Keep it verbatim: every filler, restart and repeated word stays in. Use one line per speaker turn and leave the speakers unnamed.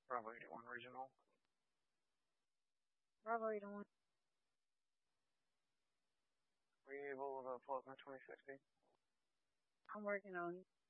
Bravo eighty-one Regional.
Bravo eighty-one.
Were you able to pull up my twenty sixty?
I'm working on it.